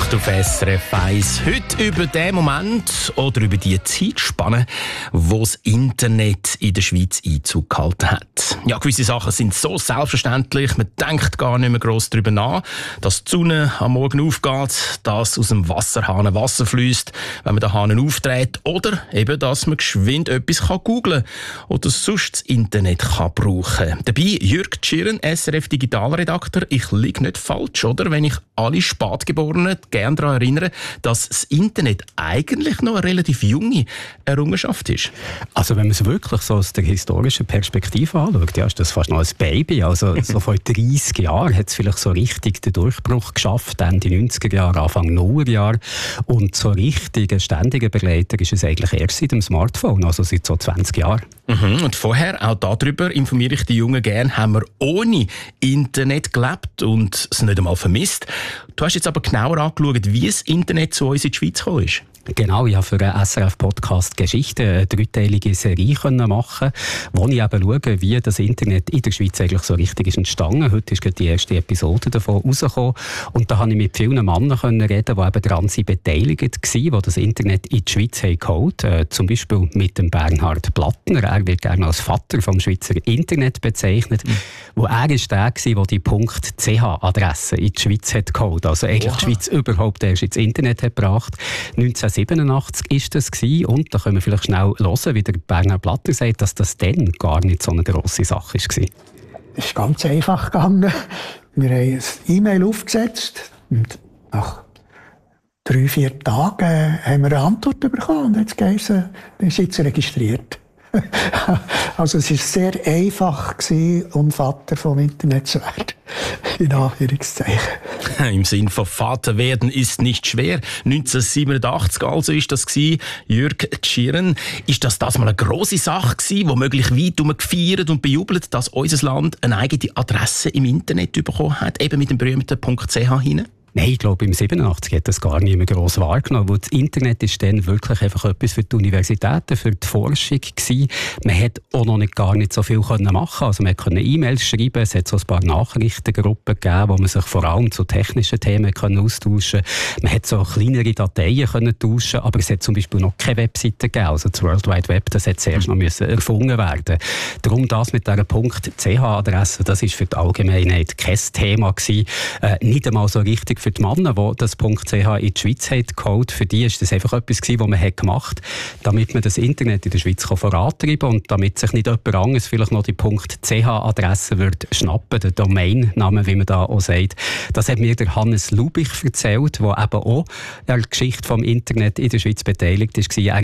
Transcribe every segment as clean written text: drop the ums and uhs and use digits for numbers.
Nacht auf SRF 1. Heute über den Moment oder über die Zeitspanne, wo das Internet in der Schweiz Einzug gehalten hat. Ja, gewisse Sachen sind so selbstverständlich, man denkt gar nicht mehr gross darüber nach, dass die Sonne am Morgen aufgeht, dass aus dem Wasserhahn Wasser fließt, wenn man den Hahn aufdreht, oder eben, dass man geschwind etwas googlen kann oder sonst das Internet kann brauchen. Dabei Jürg Tschirren, SRF Digitalredakteur. Ich liege nicht falsch, oder? Wenn ich alle Spätgeborenen gerne daran erinnere, dass das Internet eigentlich noch eine relativ junge Errungenschaft ist. Also wenn man es wirklich so aus der historischen Perspektive anschaut, ja, ist das fast noch ein Baby. Also so vor 30 Jahren hat es vielleicht so richtig den Durchbruch geschafft, Ende 90er Jahre, Anfang 0er Jahre. Und so richtig ein ständiger Begleiter ist es eigentlich erst seit dem Smartphone, also seit so 20 Jahren. Und vorher, auch darüber informiere ich die Jungen gerne, haben wir ohne Internet gelebt und es nicht einmal vermisst. Du hast jetzt aber genauer angeschaut, wie das Internet zu uns in die Schweiz gekommen ist. Genau, ich habe für einen SRF-Podcast Geschichte eine dreiteilige Serie machen, wo ich eben schaue, wie das Internet in der Schweiz eigentlich so richtig ist entstanden. Heute ist gerade die erste Episode davon rausgekommen. Und da konnte ich mit vielen Männern reden, die eben daran beteiligt waren, die das Internet in die Schweiz geholt haben. Zum Beispiel mit dem Bernhard Plattner. Er wird gerne als Vater vom Schweizer Internet bezeichnet. Wo er ist der war, der die .ch-Adresse in die Schweiz hat geholt. Also eigentlich die Schweiz überhaupt erst ins Internet hat gebracht. 1987 war das und da können wir vielleicht schnell hören, wie der Bernhard Plattner sagt, dass das dann gar nicht so eine grosse Sache war. Es ist ganz einfach gegangen. Wir haben ein E-Mail aufgesetzt und nach 3-4 Tagen haben wir eine Antwort bekommen und jetzt geheißen, wir sind jetzt registriert. Also es war sehr einfach, um Vater vom Internet zu werden. In Anführungszeichen. Im Sinn von Vater werden ist nicht schwer. 1987 also ist das gewesen. Jürg Tschirren. Ist das mal eine grosse Sache gewesen, wo möglich weit gefeiert und bejubelt, dass unser Land eine eigene Adresse im Internet bekommen hat, eben mit dem berühmten .ch hinein? Nein, ich glaube, im 87 hat das gar nicht mehr gross wahrgenommen, weil das Internet ist dann wirklich einfach etwas für die Universitäten, für die Forschung gewesen. Man hat auch noch gar nicht so viel machen können. Also man konnte E-Mails schreiben, es hat so ein paar Nachrichtengruppen gegeben, wo man sich vor allem zu technischen Themen austauschen konnte. Man hat so kleinere Dateien können tauschen, aber es hat zum Beispiel noch keine Webseite gegeben. Also das World Wide Web, das hat zuerst noch erfunden werden. Darum das mit dieser .ch-Adresse, das ist für die Allgemeinheit kein Thema gewesen. Nicht einmal so richtig für die Männer, die das .ch in die Schweiz geholt, für die ist das einfach etwas gewesen, was man gemacht hat, damit man das Internet in der Schweiz vorantreiben kann und damit sich nicht jemand anderes vielleicht noch die .ch-Adresse wird schnappen, den Domainname, wie man da auch sagt. Das hat mir der Hannes Lubich erzählt, der eben auch an der Geschichte vom Internet in der Schweiz beteiligt ist. Er war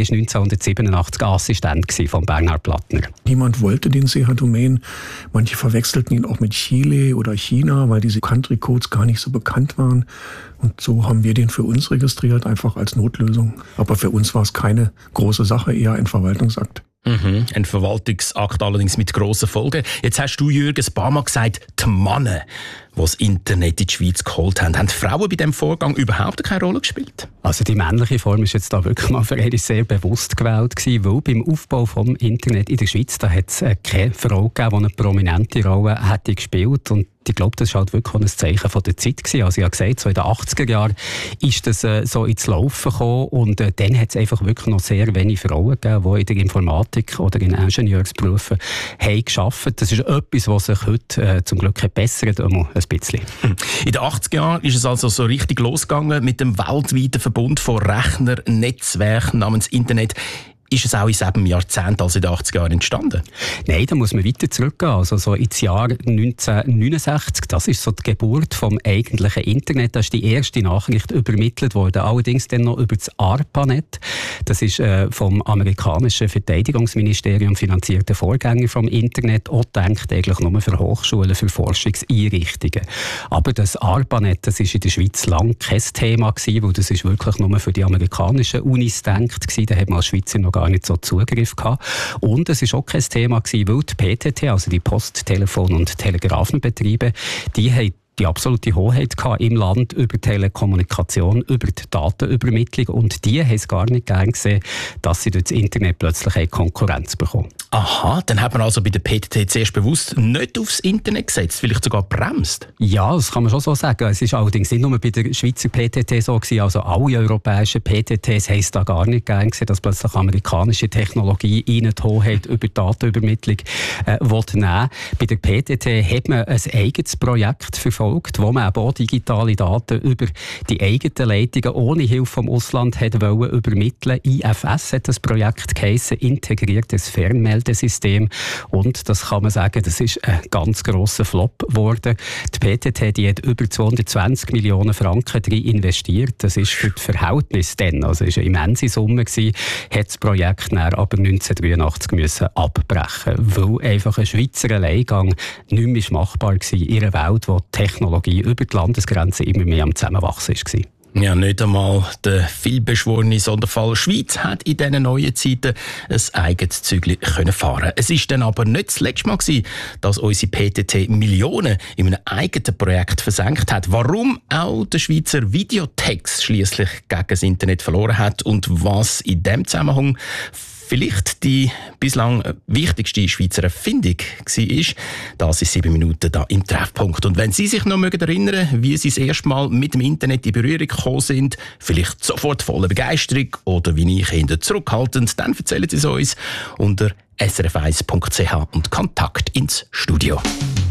1987 Assistent von Bernhard Plattner. Niemand wollte den CH-Domain. Manche verwechselten ihn auch mit Chile oder China, weil diese Country-Codes gar nicht so bekannt waren. Und so haben wir den für uns registriert, einfach als Notlösung. Aber für uns war es keine große Sache, eher ein Verwaltungsakt. Ein Verwaltungsakt allerdings mit grossen Folgen. Jetzt hast du, Jürgen, ein paar Mal gesagt, die Männer, die das Internet in die Schweiz geholt haben. Haben die Frauen bei diesem Vorgang überhaupt keine Rolle gespielt? Also die männliche Form ist jetzt da wirklich mal für eine sehr bewusst gewählt gewesen, weil beim Aufbau vom Internet in der Schweiz, da hat es keine Frau gegeben, die eine prominente Rolle hätte gespielt. Und ich glaube, das war halt wirklich ein Zeichen von der Zeit gewesen. Also ich habe gesagt, so in den 80er Jahren ist das so ins Laufen gekommen und dann hat es einfach wirklich noch sehr wenige Frauen gegeben, die in der Informatik oder in Ingenieursberufen haben gearbeitet. Das ist etwas, was sich heute zum Glück bessert, ein bisschen. In den 80er Jahren ist es also so richtig losgegangen mit dem weltweiten Verbund von Rechnernetzwerken namens Internet. Ist es auch in diesem Jahrzehnt, also in den 80er Jahren, entstanden? Nein, da muss man weiter zurückgehen. Also so ins Jahr 1969, das ist so die Geburt vom eigentlichen Internet. Da ist die erste Nachricht übermittelt worden. Allerdings dann noch über das ARPANET. Das ist vom amerikanischen Verteidigungsministerium finanzierte Vorgänger vom Internet. Auch gedacht eigentlich nur für Hochschulen, für Forschungseinrichtungen. Aber das ARPANET, das ist in der Schweiz lang kein Thema gewesen, weil das ist wirklich nur für die amerikanischen Unis gedacht gewesen. Da hat man als Schweizer noch gar nicht so Zugriff gehabt. Und es war auch kein Thema gewesen, weil die PTT, also die Post-, Telefon- und Telegrafenbetriebe, die haben die absolute Hoheit im Land über Telekommunikation, über die Datenübermittlung. Und die haben es gar nicht gern gesehen, dass sie durch das Internet plötzlich eine Konkurrenz bekommen. Aha, dann hat man also bei der PTT zuerst bewusst nicht aufs Internet gesetzt, vielleicht sogar bremst. Ja, das kann man schon so sagen. Es ist allerdings nicht nur bei der Schweizer PTT so gewesen, also alle europäischen PTTs haben es da gar nicht gern gesehen, dass plötzlich amerikanische Technologie ihnen die Hoheit über die Datenübermittlung nehmen. Bei der PTT hat man ein eigenes Projekt verfolgt, wo man eben auch digitale Daten über die eigenen Leitungen ohne Hilfe vom Ausland übermitteln. IFS hat das Projekt geheissen, integriertes Fernmeldesystem. Und das kann man sagen, das ist ein ganz grosser Flop geworden. Die PTT, die hat über 220 Millionen Franken drin investiert. Das ist für das Verhältnis dann, also ist eine immense Summe gewesen, hat das Projekt dann aber 1983 müssen abbrechen, weil einfach ein Schweizer Alleingang nicht mehr machbar war in einer Welt, wo die Technologie über die Landesgrenzen immer mehr am Zusammenwachsen war. Ja, nicht einmal der vielbeschworene Sonderfall Schweiz hat in diesen neuen Zeiten ein eigenes Zügli fahren. Es ist dann aber nicht das letzte Mal gewesen, dass unsere PTT Millionen in einem eigenen Projekt versenkt hat. Warum auch der Schweizer Videotext schliesslich gegen das Internet verloren hat und was in diesem Zusammenhang vielleicht die bislang wichtigste Schweizer Erfindung war, das ist 7 Minuten da im Treffpunkt. Und wenn Sie sich noch erinnern mögen, wie Sie das erste Mal mit dem Internet in Berührung gekommen sind, vielleicht sofort voller Begeisterung oder wie ich eher zurückhaltend, dann erzählen Sie es uns unter srf1.ch und Kontakt ins Studio.